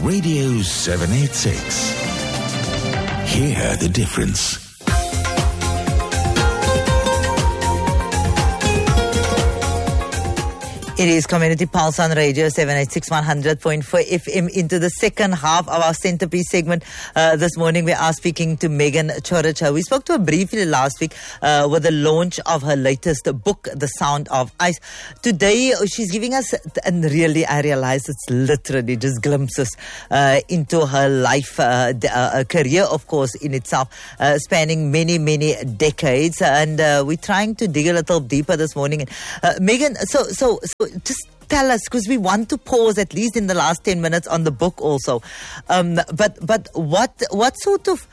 Radio 786. Hear the difference. It is Community Pulse on Radio 786 100.4 FM into the second half of our centerpiece segment. This morning we are speaking to Megan Choricha. We spoke to her briefly last week with the launch of her latest book, The Sound of Ice. Today she's giving us, and really I realize it's literally just glimpses into her life, career of course in itself, spanning many decades. And we're trying to dig a little deeper this morning. Megan, so just tell us, because we want to pause at least in the last 10 minutes on the book also. But what sort of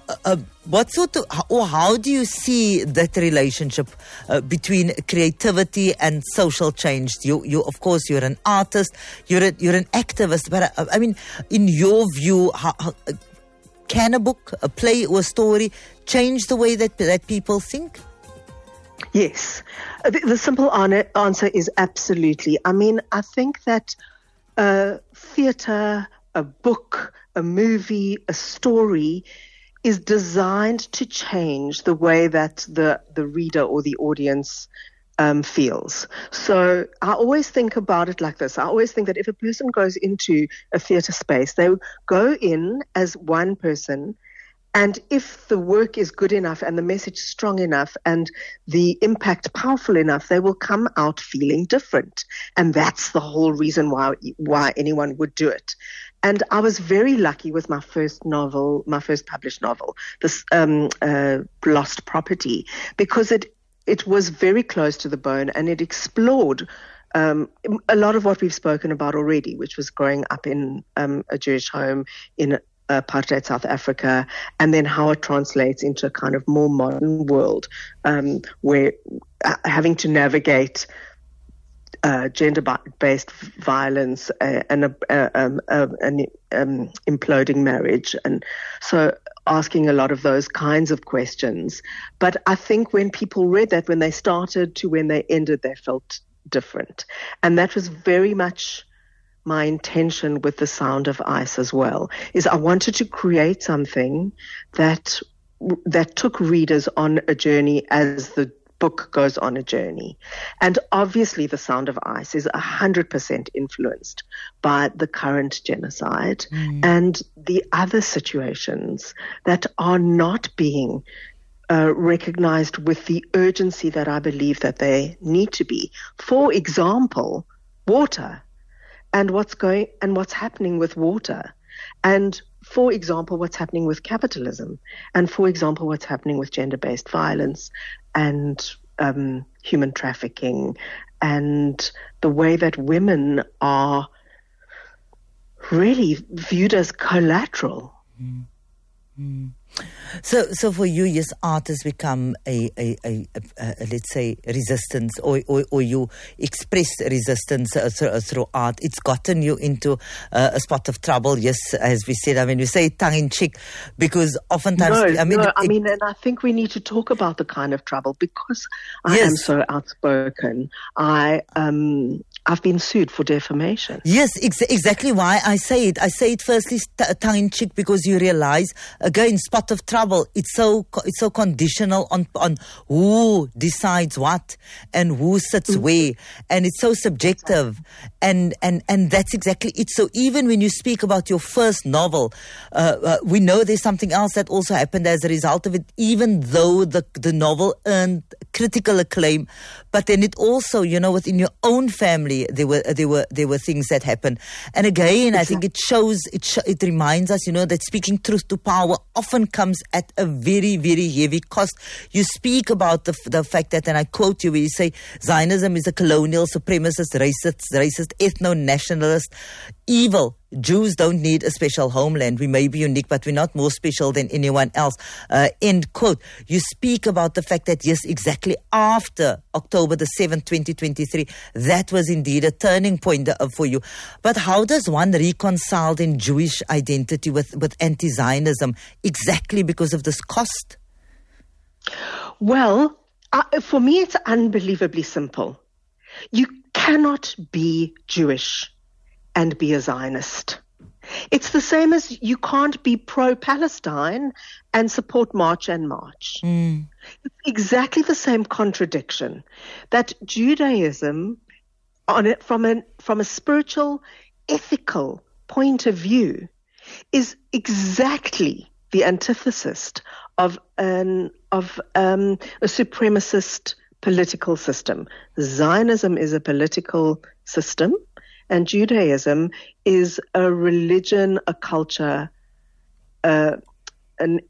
or how do you see that relationship between creativity and social change? You of course you're an artist, you're an activist, but I mean, in your view, how can a book, a play, or a story change the way that people think? Yes. The simple answer is absolutely. I mean, I think that theatre, a book, a movie, a story is designed to change the way that the reader or the audience feels. So I always think about it like this. I always think that if a person goes into a theatre space, they go in as one person. And if the work is good enough and the message strong enough and the impact powerful enough, they will come out feeling different. And that's the whole reason why anyone would do it. And I was very lucky with my first published novel, this Lost Property, because it was very close to the bone and it explored a lot of what we've spoken about already, which was growing up in a Jewish home in apartheid South Africa, and then how it translates into a kind of more modern world where having to navigate gender-based violence and imploding marriage, and so asking a lot of those kinds of questions. But I think when people read that, when they started to when they ended, they felt different, and that was very much my intention with The Sound of Ice as well, is I wanted to create something that took readers on a journey as the book goes on a journey. And obviously The Sound of Ice is 100% influenced by the current genocide and the other situations that are not being recognized with the urgency that I believe that they need to be. For example, water. And what's happening with water, and for example, what's happening with capitalism, and for example, what's happening with gender-based violence and human trafficking, and the way that women are really viewed as collateral. So for you, yes, art has become a let's say resistance, or you express resistance through art. It's gotten you into a spot of trouble, yes, as we said. I mean, we say tongue in cheek because oftentimes, and I think we need to talk about the kind of trouble because I am so outspoken. I've been sued for defamation. Yes, exactly why I say it. I say it firstly tongue in cheek because you realize, again, spot of trouble. It's so conditional on who decides what and who sits where, and it's so subjective, and that's exactly it. So even when you speak about your first novel, we know there's something else that also happened as a result of it. Even though the novel earned critical acclaim, but then it also, within your own family, there were things that happened. And again, I think it shows, it reminds us, that speaking truth to power often comes at a very, very heavy cost. You speak about the fact that, and I quote you, where you say Zionism is a colonial, supremacist, racist, ethno-nationalist evil. Jews don't need a special homeland. We may be unique, but we're not more special than anyone else. End quote. You speak about the fact that, yes, exactly after October the 7th, 2023, that was indeed a turning point for you. But how does one reconcile then Jewish identity with anti-Zionism exactly because of this cost? Well, for me, it's unbelievably simple. You cannot be Jewish and be a Zionist. It's the same as you can't be pro-Palestine and support March and March. It's exactly the same contradiction that Judaism, from a spiritual, ethical point of view, is exactly the antithesis of a supremacist political system. Zionism is a political system, and Judaism is a religion, a culture, an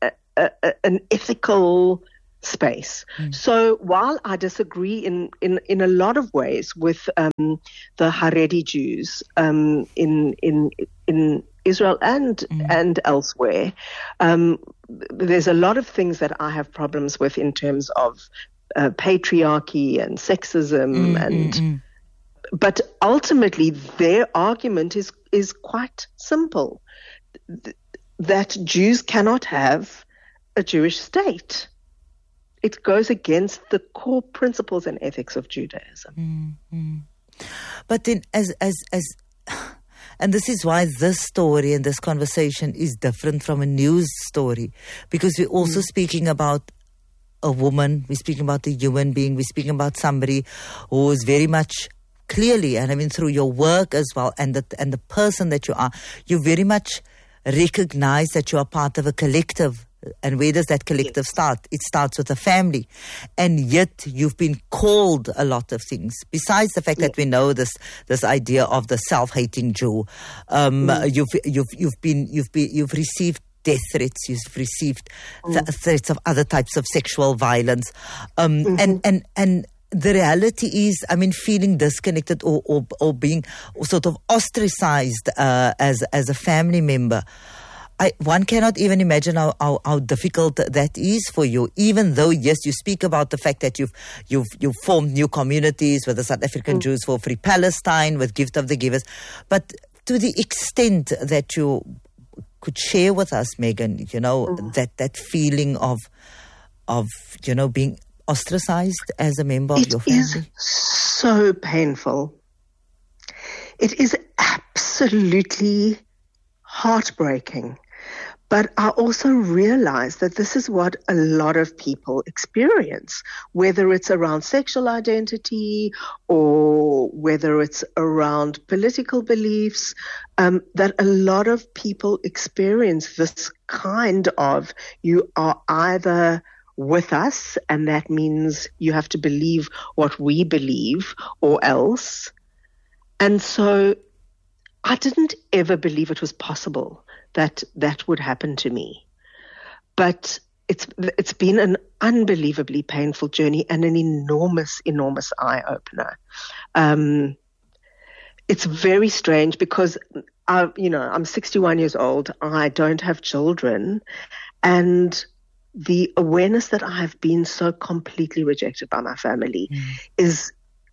ethical space. So while I disagree in a lot of ways with the Haredi Jews in Israel and elsewhere, there's a lot of things that I have problems with in terms of patriarchy and sexism but ultimately their argument is quite simple, that Jews cannot have a Jewish state. It goes against the core principles and ethics of Judaism. But then and this is why this story and this conversation is different from a news story, because we're also speaking about a woman, we're speaking about a human being, we're speaking about somebody who is very much clearly, and I mean through your work as well, and the person that you are, you very much recognize that you are part of a collective. And where does that collective start? It starts with a family. And yet you've been called a lot of things. Besides the fact that we know this idea of the self-hating Jew, you've received death threats, you've received threats of other types of sexual violence. And the reality is, I mean, feeling disconnected or being sort of ostracized as a family member. One cannot even imagine how difficult that is for you, even though, yes, you speak about the fact that you've formed new communities with the South African Jews for Free Palestine, with Gift of the Givers. But to the extent that you could share with us, Megan, that feeling of being ostracized as a member of your family. It is so painful. It is absolutely heartbreaking. But I also realize that this is what a lot of people experience, whether it's around sexual identity or whether it's around political beliefs, that a lot of people experience this kind of, you are either with us, and that means you have to believe what we believe or else. And so I didn't ever believe it was possible that would happen to me. But it's been an unbelievably painful journey and an enormous, enormous eye-opener. It's very strange because, I'm 61 years old. I don't have children. And the awareness that I have been so completely rejected by my family is...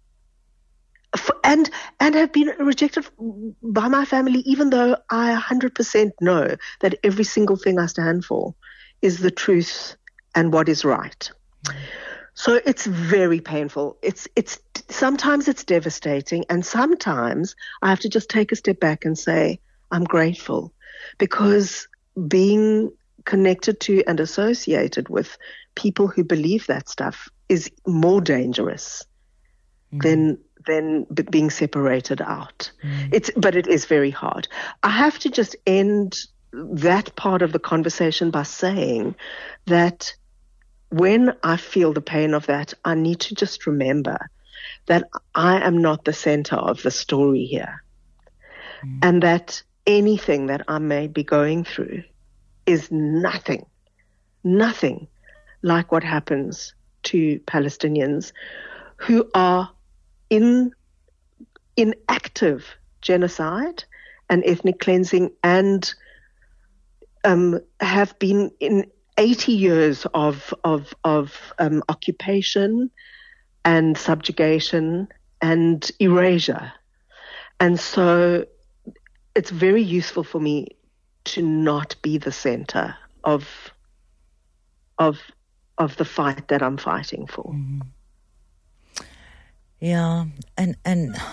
And have been rejected by my family, even though I 100% know that every single thing I stand for is the truth and what is right. So it's very painful. It's sometimes it's devastating, and sometimes I have to just take a step back and say I'm grateful, because being connected to and associated with people who believe that stuff is more dangerous than being separated out. But it is very hard. I have to just end that part of the conversation by saying that when I feel the pain of that, I need to just remember that I am not the center of the story here, and that anything that I may be going through is nothing like what happens to Palestinians who are in active genocide and ethnic cleansing, and have been in 80 years of occupation and subjugation and erasure. And so it's very useful for me to not be the center of the fight that I'm fighting for. Yeah, and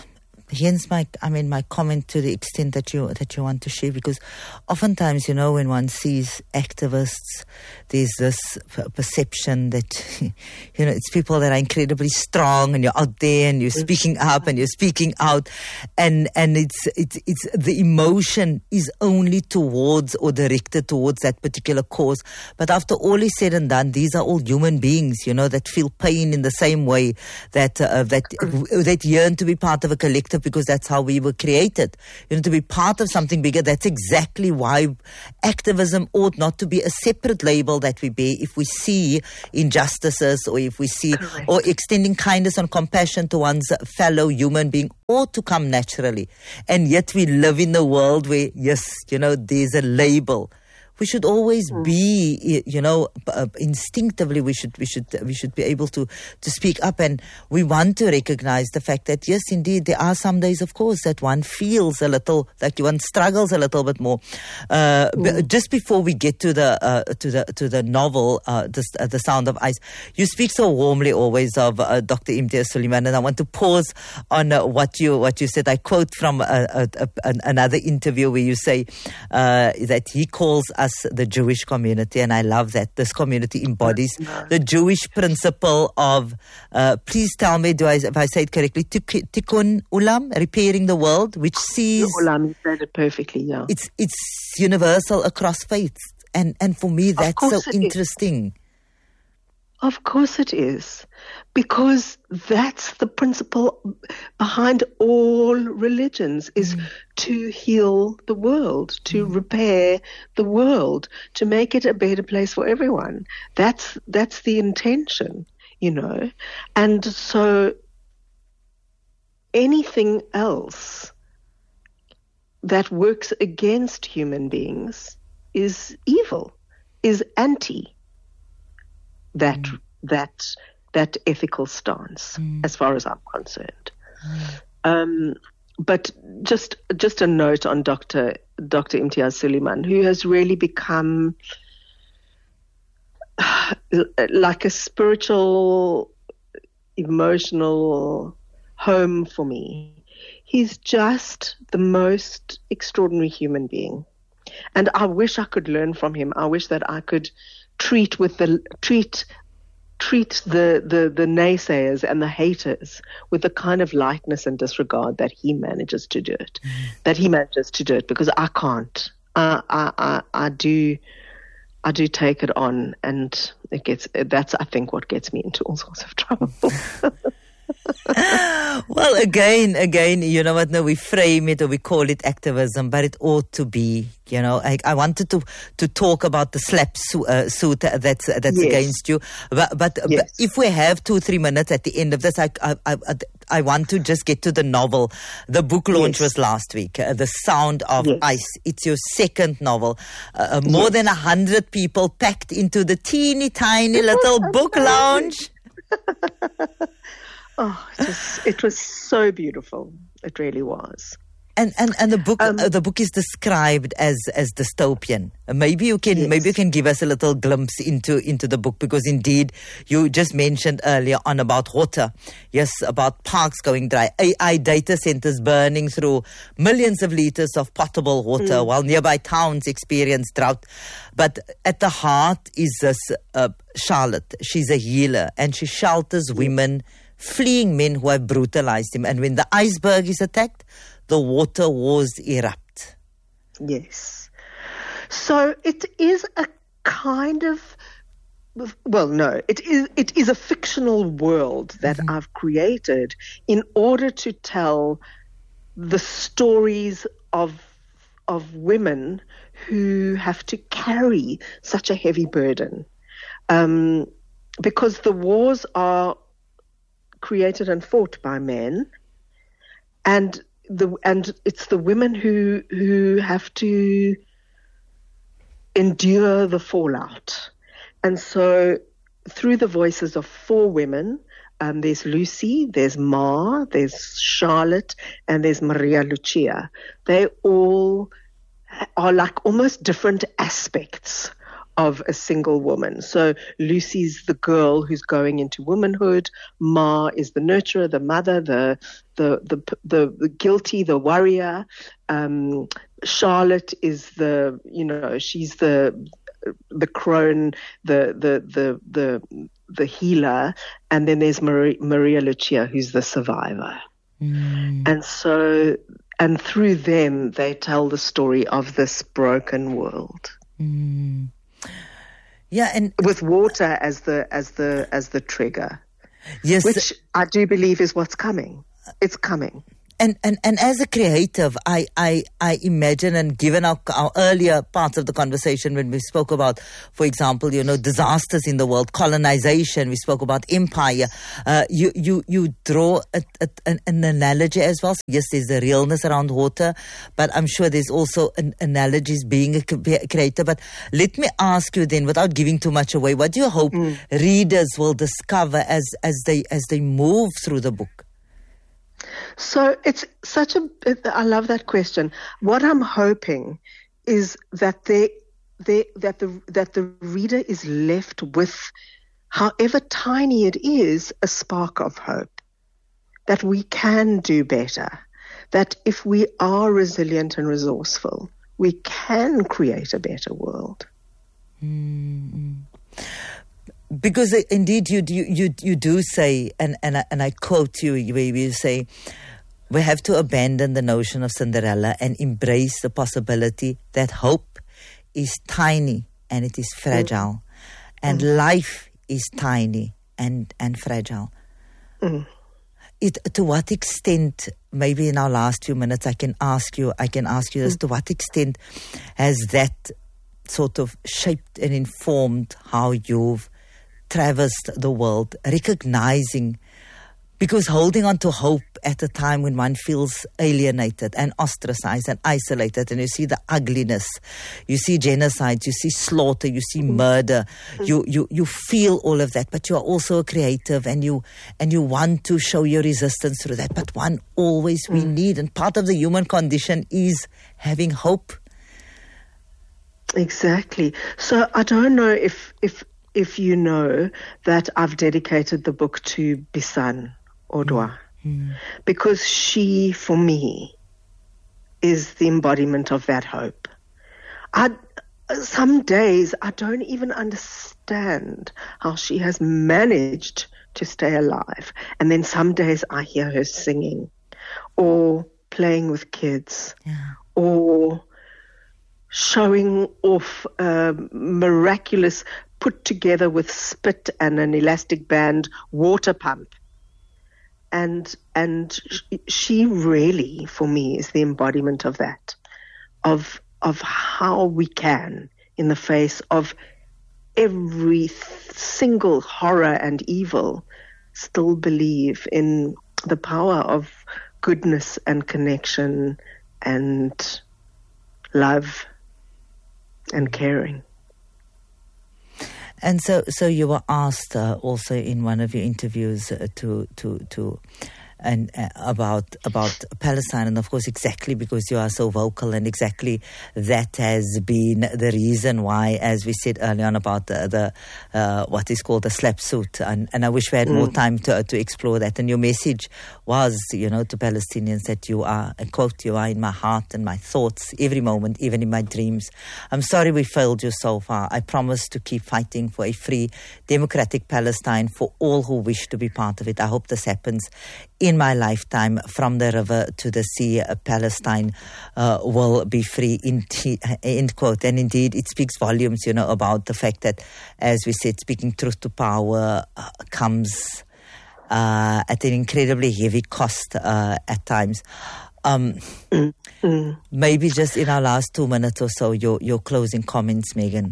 hence my comment to the extent that you want to share, because oftentimes, when one sees activists, there's this perception that, it's people that are incredibly strong, and you're out there and you're speaking up and you're speaking out, and it's the emotion is only towards or directed towards that particular cause. But after all is said and done, these are all human beings, that feel pain in the same way, that yearn to be part of a collective, because that's how we were created, to be part of something bigger. That's exactly why activism ought not to be a separate label that we bear if we see injustices, or if we see, Correct. or extending kindness and compassion to one's fellow human being ought to come naturally. And yet we live in a world where, yes, there's a label. We should always be, instinctively we should be able to speak up, and we want to recognize the fact that, yes, indeed, there are some days, of course, that one feels a little, that one struggles a little bit more. Just before we get to the novel, The Sound of Ice, you speak so warmly always of Dr. Imtiaz Sooliman, and I want to pause on what you said. I quote from another interview where you say that he calls us the Jewish community, and I love that. This community embodies the Jewish principle of, please tell me, if I say it correctly, tikkun ulam, repairing the world, which sees... Ulam, you said it perfectly, yeah. It's universal across faiths, and for me that's so interesting. Of course it is, because that's the principle behind all religions, is to heal the world, to repair the world, to make it a better place for everyone. That's the intention, And so anything else that works against human beings is evil, is anti that ethical stance, as far as I'm concerned. But just a note on Dr. Imtiaz Sooliman, who has really become like a spiritual, emotional home for me. He's just the most extraordinary human being, and I wish I could learn from him. I wish that I could treat the naysayers and the haters with the kind of lightness and disregard that he manages to do it. Because I can't. I do take it on, and that's I think what gets me into all sorts of trouble. Well, again, you know what? No, we frame it or we call it activism, but it ought to be. I wanted to talk about the slap suit that's Yes. against you, but Yes. if we have 2-3 minutes at the end of this, I want to just get to the novel. The book launch was last week. The Sound of Ice. It's your second novel. More than 100 people packed into the teeny tiny little book lounge. Oh, it was so beautiful. It really was. And the book is described as dystopian. Maybe you can give us a little glimpse into the book, because indeed you just mentioned earlier on about water. Yes, about parks going dry, AI data centers burning through millions of liters of potable water while nearby towns experience drought. But at the heart is this Charlotte. She's a healer, and she shelters women fleeing men who have brutalized him. And when the iceberg is attacked, the water wars erupt. Yes. So it is a kind of, it is a fictional world that I've created in order to tell the stories of women who have to carry such a heavy burden. Because the wars are created and fought by men, and it's the women who have to endure the fallout. And so through the voices of 4 women, there's Lucy, there's Ma, there's Charlotte, and there's Maria Lucia. They all are like almost different aspects of a single woman. So Lucy's the girl who's going into womanhood. Ma is the nurturer, the mother, the guilty, the warrior. Charlotte is she's the crone, the healer, and then there's Maria Lucia, who's the survivor. And through them, they tell the story of this broken world. Yeah, and with water as the trigger. Yes, which I do believe is what's coming. It's coming. And as a creative, I imagine, and given our earlier parts of the conversation when we spoke about, for example, disasters in the world, colonization, we spoke about empire, you draw an analogy as well. So yes, there's a realness around water, but I'm sure there's also analogies being a creator. But let me ask you then, without giving too much away, what do you hope readers will discover as they move through the book? So it's I love that question. What I'm hoping is that the reader is left with, however tiny it is, a spark of hope, that we can do better, that if we are resilient and resourceful, we can create a better world. Because indeed you do say, and I quote you, where you say, we have to abandon the notion of Cinderella and embrace the possibility that hope is tiny and it is fragile, and life is tiny and fragile. To what extent, maybe in our last few minutes, I can ask you this, to what extent has that sort of shaped and informed how you've traversed the world, recognizing, because holding on to hope at a time when one feels alienated and ostracized and isolated, and you see the ugliness, you see genocide, you see slaughter, you see murder, you feel all of that, but you are also a creative, and you want to show your resistance through that. But we need, and part of the human condition is having hope. Exactly. So I don't know if you know that I've dedicated the book to Bisan Odwa, because she, for me, is the embodiment of that hope. Some days I don't even understand how she has managed to stay alive. And then some days I hear her singing or playing with kids or showing off miraculous, put together with spit and an elastic band water pump. And she really, for me, is the embodiment of that, of how we can, in the face of every single horror and evil, still believe in the power of goodness and connection and love and caring. And so you were asked also in one of your interviews about Palestine, and of course exactly because you are so vocal, and exactly that has been the reason why, as we said earlier on, about the what is called the slap suit, and I wish we had more time to explore that. And your message was, to Palestinians, that you are, I quote, you are in my heart and my thoughts every moment, even in my dreams. I'm sorry we failed you so far. I promise to keep fighting for a free, democratic Palestine for all who wish to be part of it. I hope this happens in my lifetime. From the river to the sea, Palestine will be free, end quote. And indeed, it speaks volumes, about the fact that, as we said, speaking truth to power comes at an incredibly heavy cost at times. Maybe just in our last 2 minutes or so, your closing comments, Megan.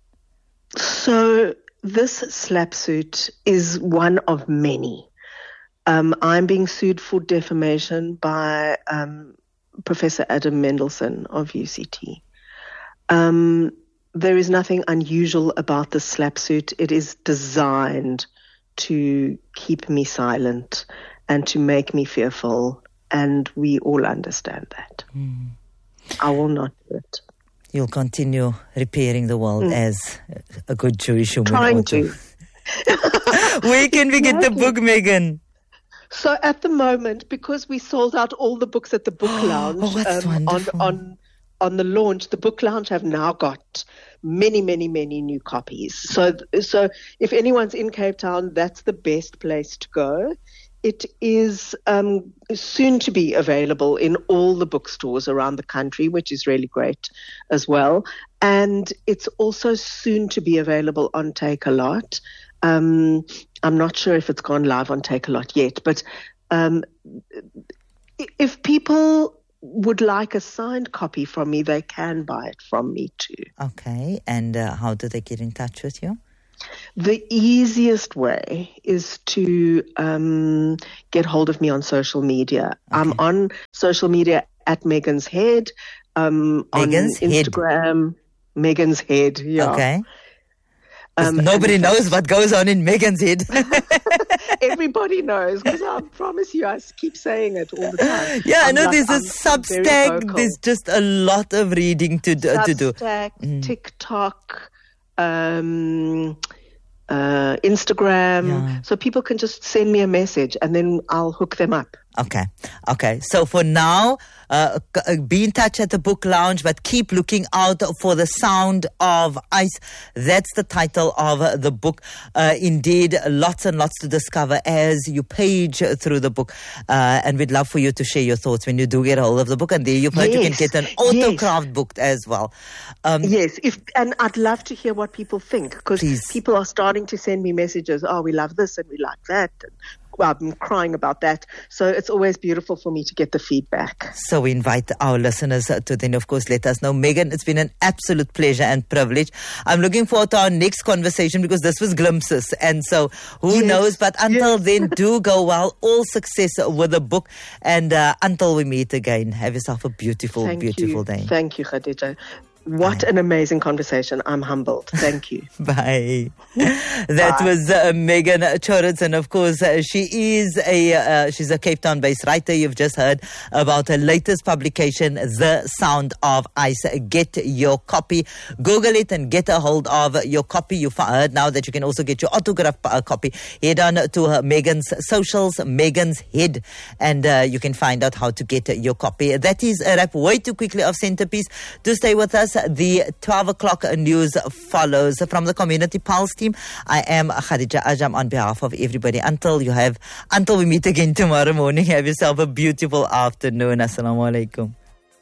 So this slap suit is one of many. I'm being sued for defamation by Professor Adam Mendelsohn of UCT. There is nothing unusual about the slap suit. It is designed to keep me silent and to make me fearful, and we all understand that. I will not do it. You'll continue repairing the world as a good Jewish woman. Trying to. Where can we get the book, Megan? So at the moment, because we sold out all the books at the Book Lounge that's wonderful. on the launch, the Book Lounge have now got many new copies. So if anyone's in Cape Town, that's the best place to go. It is soon to be available in all the bookstores around the country, which is really great as well. And it's also soon to be available on Takealot. I'm not sure if it's gone live on Takealot yet, but if people would like a signed copy from me, they can buy it from me too. Okay, and how do they get in touch with you? The easiest way is to get hold of me on social media. Okay. I'm on social media at Megan's Head. On Instagram, Megan's Head. Yeah. Okay. Nobody knows what goes on in Megan's head. Everybody knows, because I promise you, I keep saying it all the time. Yeah, I know there's a Substack. There's just a lot of reading to do. Substack, TikTok, Instagram. Yeah. So people can just send me a message and then I'll hook them up. Okay. So for now, be in touch at the Book Lounge, but keep looking out for The Sound of Ice. That's the title of the book. Indeed, lots and lots to discover as you page through the book. And we'd love for you to share your thoughts when you do get a hold of the book. And there you've heard you can get an autographed book as well. Yes, and I'd love to hear what people think, because people are starting to send me messages. Oh, we love this and we like that. And I'm crying about that. So it's always beautiful for me to get the feedback. So we invite our listeners to then, of course, let us know. Megan, it's been an absolute pleasure and privilege. I'm looking forward to our next conversation, because this was glimpses. And so who knows? But until then, do go well. All success with the book. And until we meet again, have yourself a beautiful day. Thank you, Khadija. What an amazing conversation. I'm humbled. Thank you. Bye. That was Megan Choritz, and of course she's a Cape Town-based writer. You've just heard about her latest publication, The Sound of Ice. Get your copy. Google it and get a hold of your copy. You heard now that you can also get your autograph copy. Head on to Megan's socials, Megan's Head, and you can find out how to get your copy. That is a wrap way too quickly of Centerpiece. Do stay with us. The 12 o'clock news follows. From the Community Pulse team, I am Khadija Ajam on behalf of everybody. Until we meet again tomorrow morning, have yourself a beautiful afternoon. Assalamu alaikum.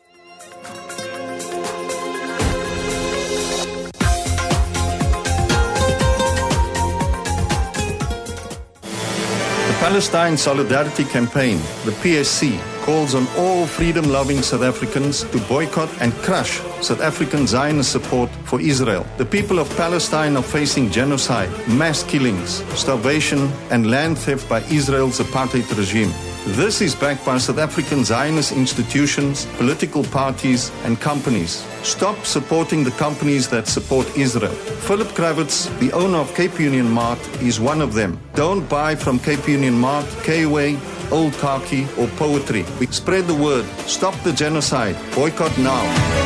The Palestine Solidarity Campaign, the PSC, calls on all freedom-loving South Africans to boycott and crush South African Zionist support for Israel. The people of Palestine are facing genocide, mass killings, starvation, and land theft by Israel's apartheid regime. This is backed by South African Zionist institutions, political parties, and companies. Stop supporting the companies that support Israel. Philip Kravitz, the owner of Cape Union Mart, is one of them. Don't buy from Cape Union Mart, K-Way, Old Khaki, or Poetry. We spread the word. Stop the genocide. Boycott now.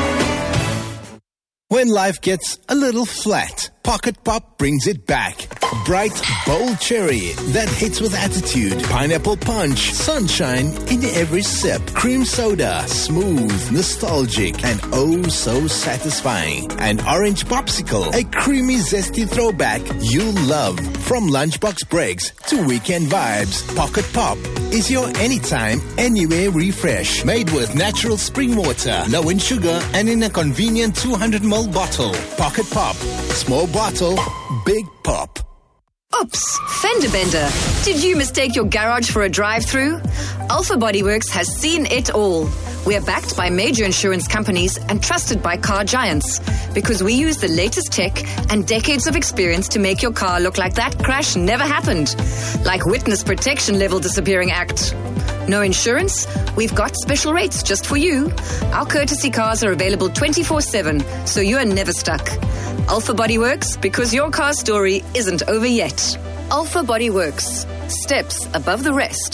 When life gets a little flat, Pocket Pop brings it back. Bright, bold cherry that hits with attitude. Pineapple punch, sunshine in every sip. Cream soda, smooth, nostalgic, and oh so satisfying. An orange popsicle, a creamy, zesty throwback you'll love. From lunchbox breaks to weekend vibes, Pocket Pop is your anytime, anywhere refresh. Made with natural spring water, low in sugar, and in a convenient 200ml bottle. Pocket Pop. Small bottle, big pop. Oops, fender bender. Did you mistake your garage for a drive-through? Alpha Bodyworks has seen it all. We are backed by major insurance companies and trusted by car giants, because we use the latest tech and decades of experience to make your car look like that crash never happened. Like Witness Protection Level Disappearing Act. No insurance? We've got special rates just for you. Our courtesy cars are available 24/7, so you are never stuck. Alpha Bodyworks, because your car story isn't over yet. Alpha Bodyworks. Steps above the rest.